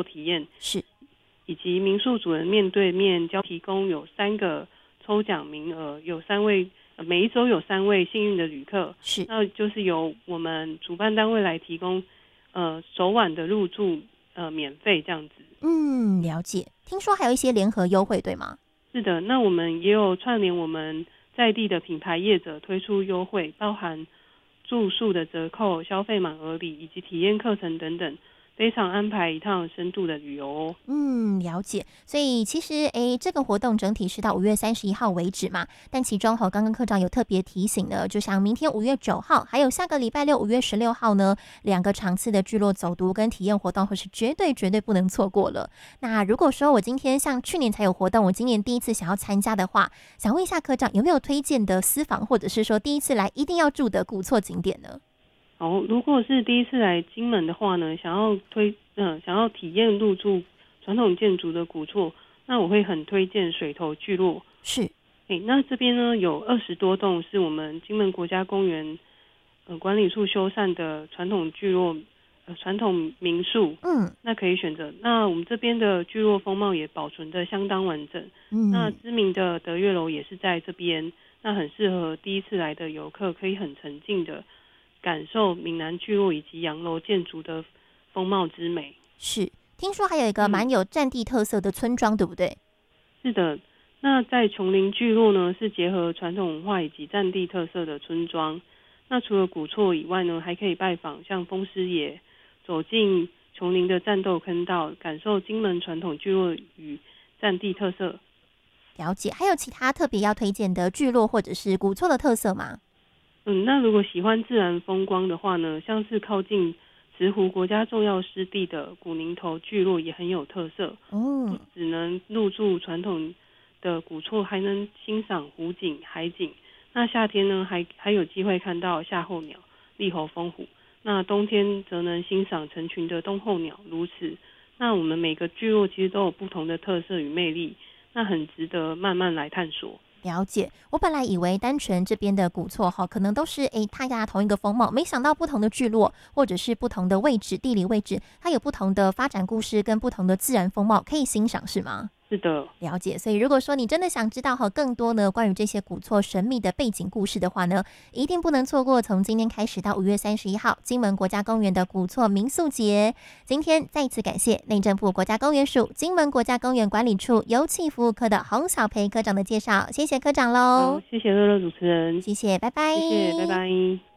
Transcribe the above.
作体验， 是， 以及民宿主人面对面提供有3个抽奖名额，有3位，每一周有3位幸运的旅客， 是， 那就是由我们主办单位来提供首晚的入住免费这样子。 了解。听说还有一些联合优惠，对吗？ 是的，那我们也有串联我们在地的品牌业者推出优惠，包含住宿的折扣、消费满额礼以及体验课程等等，非常安排一趟深度的旅游哦。 了解。所以其实这个活动整体是到5月31号为止嘛，但其中刚刚科长有特别提醒的，就像明天5月9号还有下个礼拜六5月16号呢，2个场次的聚落走读跟体验活动会是绝对不能错过了。那如果说我今天像去年才有活动，我今年第一次想要参加的话，想问一下科长有没有推荐的私房，或者是说第一次来一定要住的古厝景点呢？ 如果是第一次来金门的话呢，想要体验入住传统建筑的古厝，那我会很推荐水头聚落。 是， 那这边呢有20多栋是我们金门国家公园管理处修缮的传统聚落，传统民宿。那可以选择。那我们这边的聚落风貌也保存得相当完整。那知名的德月楼也是在这边，那很适合第一次来的游客，可以很沉浸的感受闽南聚落以及洋楼建筑的风貌之美。 是，听说还有一个蛮有战地特色的村庄，对不对？ 是的，那在琼林聚落呢，是结合传统文化以及战地特色的村庄。那除了古厝以外呢，还可以拜访像风师爷，走进琼林的战斗坑道，感受金门传统聚落与战地特色。 了解。还有其他特别要推荐的聚落或者是古厝的特色吗？ 那如果喜欢自然风光的话呢，像是靠近慈湖国家重要湿地的古宁头聚落也很有特色。不只能入住传统的古厝，还能欣赏湖景、海景。那夏天呢，还有机会看到夏候鸟、立喉蜂虎。那冬天则能欣赏成群的冬候鸟。如此，那我们每个聚落其实都有不同的特色与魅力，那很值得慢慢来探索。 了解。我本来以为单纯这边的古厝可能都是大家同一个风貌，没想到不同的聚落或者是不同的位置，地理位置，它有不同的发展故事跟不同的自然风貌可以欣赏，是吗？ 是的， 了解。所以如果说你真的想知道更多呢关于这些古厝神秘的背景故事的话呢，一定不能错过从今天开始到5月31号金门国家公园的古厝民宿节。今天再一次感谢内政部国家公园署金门国家公园管理处油气服务科的洪小培科长的介绍，谢谢科长喽。 谢谢乐乐主持人， 谢谢，拜拜。 谢谢，拜拜。